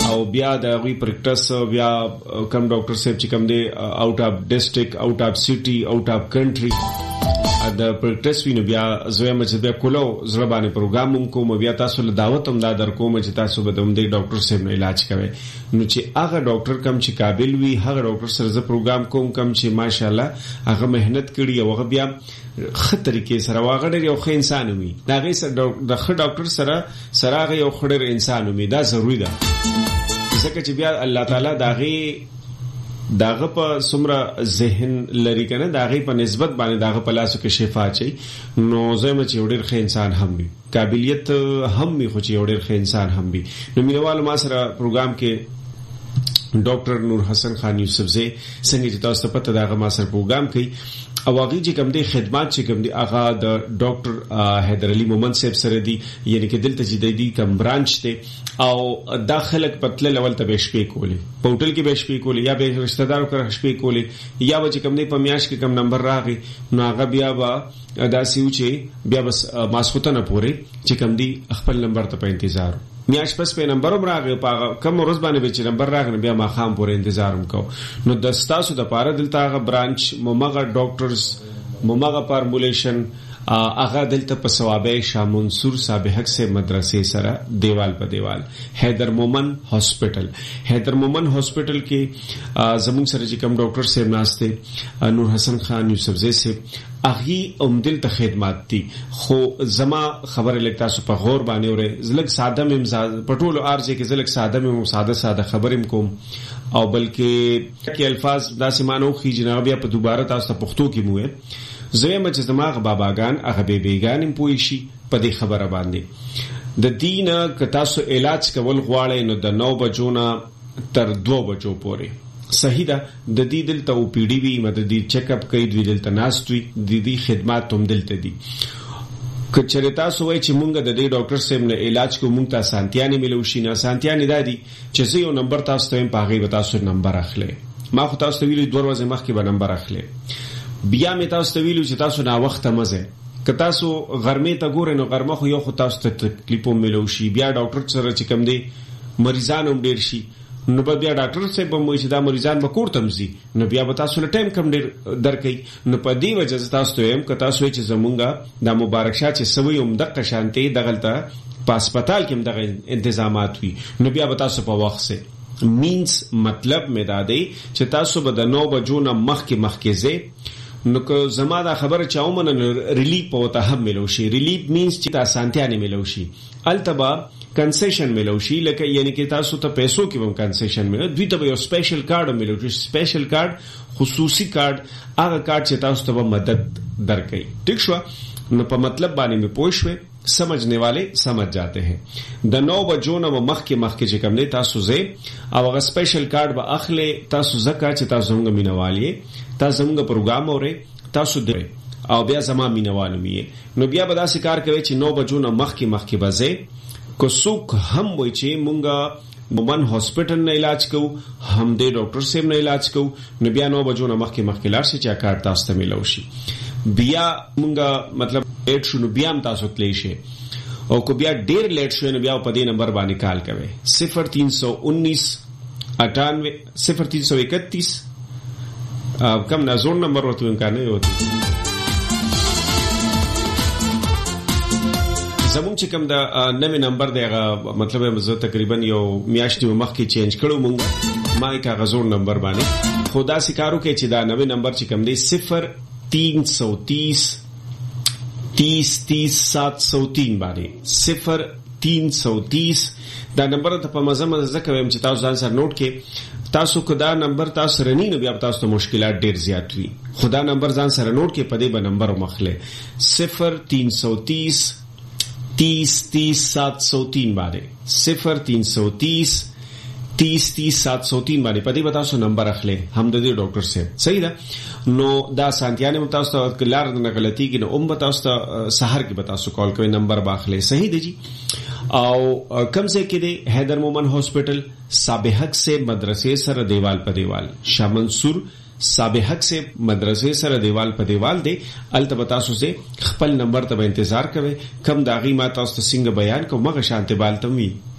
او بیا د غوی پریکټس بیا کم ډاکټر صاحب چې کم دی آوټ اف ډیسټریکټ آوټ اف سټي آوټ اف کنټری د پریکټس وینو بیا زویم چې بیا کولو زړه باندې پروګرام کوم بیا تاسو له دعوت هم دا در کوم چې تاسو به د ډاکټر صاحب نه علاج کوئ نو چې هغه ډاکټر کم چې قابل وي هغه ډاکټر سره زه پروګرام کوم کم چې ماشاءالله هغه مهنت کړي او هغه بیا خطر کې سره واغړ یو ښه انسان وي دا غي سره د ښه ډاکټر سره هغه یو خړر انسان وي دا ضروری ده ځکه چې بیا الله تعالی داغه په سمره ذهن لري کنه داغه په نسبت باندې داغه په لاسو کې شفا چي نو زما چې وړر ښه انسان هم وي قابلیت هم وي خو چې وړر ښه انسان هم وي نو مینوال ما سره پروګرام کې ډاکټر نور حسن خان یوسف زئی څنګه چې تاسو ته پته داغه ما سره پروګرام کوي او هغه چې کوم دي خدمات چې کوم دي هغه د ډاکټر حیدر علي مومن صاحب سره دي یعنی کې دلته چې دی کوم برانچ ته او داخلك پتل لول ته بشپې کولی پورټل کې بشپې کولی یا به رشتہ دارو کر شپې کولی یا به کوم دی په میاش کې کوم نمبر راغی نو هغه بیا به داسیو چې بیا بس ماسخوته نه پوري چې کوم دی خپل نمبر ته په انتظار میاش پس په نمبر هم راغی په کوم ورځ باندې به چې نمبر راغی بیا ما خام پورې انتظار وکاو نو د ستاسو د پاره دلته هغه برانچ مومغه ډاکټرز مومغه فارمولیشن هغه دلته په ثوابه شاه منصور صاحب حق سے مدرسې سره دیوال په دیوال حیدر مومن هاسپټل کې زمون سره چې کوم ډاکټر صاحب ناشته نور حسن خان یوسف زئی صاحب اغي عمدل ته خدمات دي خو زما خبره لکه تاسو په غور باندې اوره زلک ساده مم پټولو ارزه کې زلک ساده مم ساده خبرم کوم او بلکې کې الفاظ داسې مانو خي جناب بیا په دوباره تاسو ته پښتو کې موه زویم چې دماغ باباګان هغه بیبيګان پوي شي په دې خبره باندې د دینه ک تاسو علاج کول غواړئ نو د 9 بجو نه تر 2 بجو پورې صحیح ده د دې دلته او پی ډی وی مددي چیک اپ کوي د دلته ناستوي د دې خدمات هم دلته دي کچره تاسو وای چې مونږ د دې ډاکټر سیم نه علاج کو مونږ ته سانتیانی ملو شي نه سانتیانی دادي چې زه یو نمبر تاسو ته په هغه تاسو نمبر اخلي ما خو تاسو ویلو 2 ورځې مخکې به نمبر اخلي بیا می تاسو ته ویلو چې تاسو نا وخت مزه که تاسو غرمه ته ګورئ نو غرمه خو یو خو تاسو ته تکلیف ملو شي بیا ډاکټر سره چې کوم دی مریضان هم ډیر شي نو بیا ډاکټر صاحب به موږ چې دا مریضان به کور تمزي نو بیا به تاسو له ټایم کم ډیر درکې نو په دې وجه تاسو ته هم که تاسو چې زمونږه د مبارک شاه چې سوي هم د قشانتي دغلته په هسپتال کې هم دغه تنظیمات وي نو بیا به تاسو په وخت سره مینز مطلب مې دا دی چې تاسو به د 9 بجو نه مخکې زه نو که زما دا خبره چاومن ریلیف پوته هم ملو شي ریلیف مینز چې تاسو سانتیا نه ملو شي التبا کنسیشن ملو شي لکه یعنی کې تاسو ته پیسو کې هم کنسیشن ملو دوی ته یو سپیشل کارت ملو چې سپیشل کارت خصوصي کارت هغه کارت چې تاسو ته مدد درکې ٹھیک شو نو په مطلب باندې مې پوښوي سمجھنے والے سمجھ جاتے ہیں د 9 بجو نه مخکې چې کوم نه تاسو زه او هغه سپیشل کارت به اخلي تاسو زکه چې تاسو هم مینوالي تاسو موږ پروګرام اورئ تاسو دې او بیا زما مینوالو می نو بیا به دا کار کوي چې 9 بجو نه مخکې بځه کو څوک هم وای چې مونږه مومن هاسپټل نه علاج کو هم دې ډاکټر صاحب نه علاج کو نو بیا 9 بجو نه مخکې لار شي چې کار تاسو ته ملو شي بیا مونږه مطلب لیټ شو نو بیا هم تاسو تلی شي او کو بیا ډیر لیټ شو نو بیا په دې نمبر باندې کال کوي 0319 98 0331 کم نه زون نمبر ورته امکان نه وتی زمون چې کوم دا نوې نمبر دیغه مطلب زه تقریبا یو میاشتې مخکې چینج کړو مونږ ما یې کا غزور نمبر باندې خدا سکارو کې چې دا نوې نمبر چې کوم دی 0330 30 703 باندې 0330 دا نمبر ته په مزه ځکه ویم چې تاسو ځان سره نوٹ کې تاسو کدا نمبر تاسو رنی نو بیا تاسو ته مشکلات ډیر زیات وي خدا نمبر ځان سره نوٹ کې پدې به نمبر مخله 0330 30 703 باندې 0330 30 703 باندې پدې بتا سو نمبر اخلي هم د ډاکټر صاحب صحیح ده نو دا سانتیانه متاسو ته کلار نه غلطي کې نو بتاسو ته سحر کې بتاسو کال کوي نمبر باخلي صحیح دی جی او کم سے کې دی حیدر مومن هاسپټل سابحق سے مدرسې سره دیوال په دیوال شاه منصور سابحق سے مدرسې سره دیوال په دیوال دی التبتا سو سے خپل نمبر ته انتظار کوي کم داغي ما تاسو څنګه بیان کوم غشانته بالتموي